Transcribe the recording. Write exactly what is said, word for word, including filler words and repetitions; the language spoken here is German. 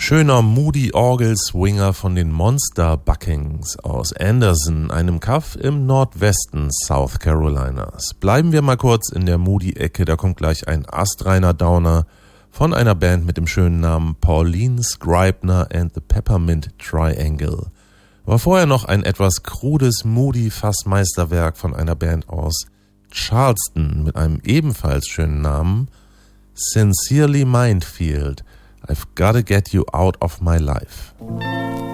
Schöner Moody Orgel Swinger von den Monster Buckings aus Anderson, einem Kaff im Nordwesten South Carolinas. Bleiben wir mal kurz in der Moody-Ecke, da kommt gleich ein astreiner Downer von einer Band mit dem schönen Namen Pauline Scribner and the Peppermint Triangle. Aber vorher noch ein etwas krudes Moody-Fassmeisterwerk von einer Band aus Charleston mit einem ebenfalls schönen Namen, Sincerely Mindfield. I've gotta get you out of my life.